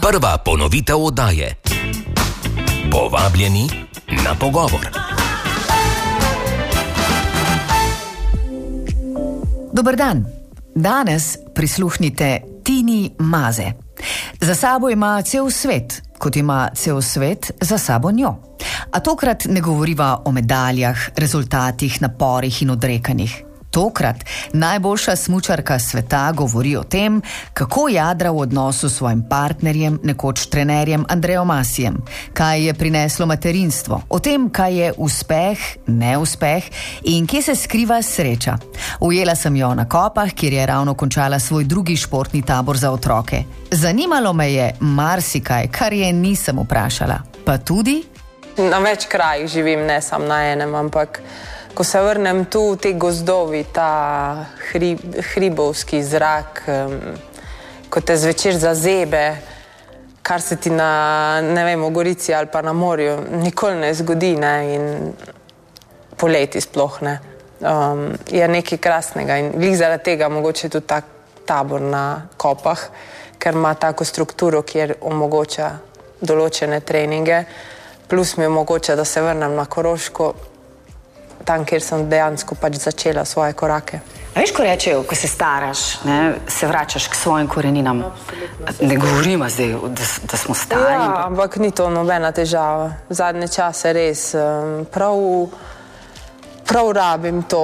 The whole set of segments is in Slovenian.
Prva ponovitev oddaje. Povabljeni na pogovor. Dober dan. Danes prisluhnite Tini Maze. Za sabo ima cel svet, kot ima cel svet za sabo njo. A tokrat ne govoriva o medaljah, rezultatih, naporih in odrekanjih. Tokrat najboljša smučarka sveta govori o tem, kako jadra v odnosu s svojim partnerjem, nekoč trenerjem Andrejo Masijem, kaj je prineslo materinstvo, o tem, kaj je uspeh, neuspeh in kje se skriva sreča. Ujela sem jo na Kopah, kjer je ravno končala svoj drugi športni tabor za otroke. Zanimalo me je marsikaj, kar je nisem vprašala. Pa tudi... Na več krajih živim, ne sam na enem, ampak ko se vrnem tu, te gozdovi, ta hribovski zrak, ko te zvečer zazebe, kar se ti na, ne vem, v Gorici ali pa na morju, nikoli ne zgodi, ne, in poleti sploh ne. Je nekaj krasnega in glih zaradi tega mogoče tudi tak tabor na Kopah, ker ima tako strukturo, kjer omogoča določene treninge, plus mi omogoča, da se vrnem na Koroško, tam, kjer sem dejansko pač začela svoje korake. A veš, ko rečejo, ko se staraš, ne, se vračaš k svojim koreninam? Ne govorimo zdaj, da smo stari. Ja, ampak ni to nobena težava. Zadnje čase res prav rabim to.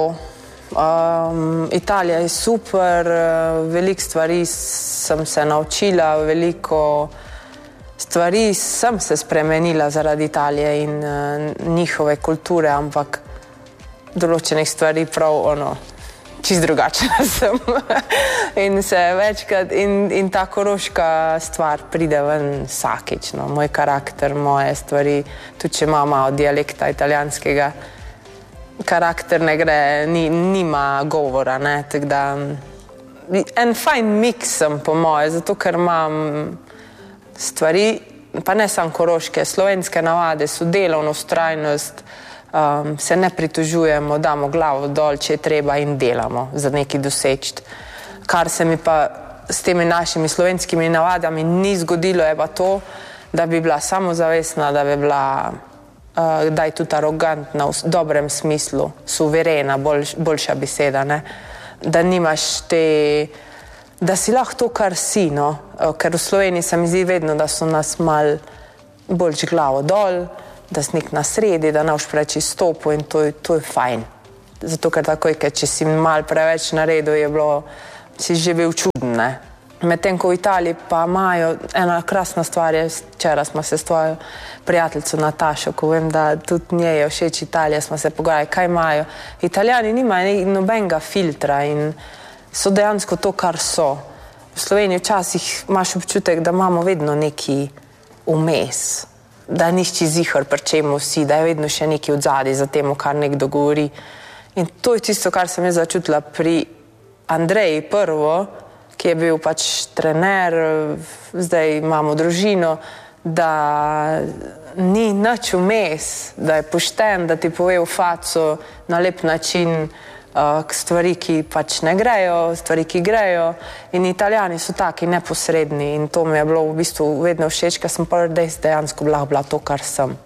Italija je super, veliko stvari sem se naučila, veliko stvari sem se spremenila zaradi Italije in njihove kulture, ampak določenih stvari prav, čist drugačna sem. In se večkrat, in ta koroška stvar pride ven vsakič, no. Moj karakter, moje stvari, tudi če ima malo dialekta italijanskega, karakter ne gre, nima govora, ne, tako da en fajn mix sem po moje, zato ker imam stvari, pa ne samo koroške, slovenske navade, so delovno vztrajnost, se ne pritožujemo, damo glavo dol, če je treba in delamo za nekaj doseči. Kar se mi pa s temi našimi slovenskimi navadami ni zgodilo, je pa to, da bi bila samozavestna, da bi bila kdaj tudi arogantna v dobrem smislu, suverena, boljša beseda, ne? Da nimaš da si lahko to, kar si, no? Ker v Sloveniji se mi zdi vedno, da so nas mal bolj glavo dol, da si nek na sredi, da ne boš preveč izstopil in to je fajn. Zato, ker takoj, če si mal preveč naredil, je bilo, si že bil čuden, ne. Medtem ko v Italiji pa imajo, ena krasna stvar je, včeraj smo se s tvojo prijateljico Natašo, ko vem, da tudi njej je všeč Italija, smo se pogovarjali, kaj imajo. Italijani nimajo nobenega filtra in so dejansko to, kar so. V Sloveniji včasih imaš občutek, da imamo vedno neki vmes, da nišči zihar, pri čemu si, da je vedno še neki odzadaj za temu, kar nekdo govori. In to je tisto, kar sem jaz začutila pri Andreji prvo, ki je bil pač trener, zdaj imamo družino, da ni nič vmes, da je pošten, da ti pove v faco na lep način stvari, ki pač ne grejo, stvari, ki grejo. In Italijani so taki neposredni in to mi je bilo v bistvu vedno všeč, ker sem prvi dejansko bila to, kar sem.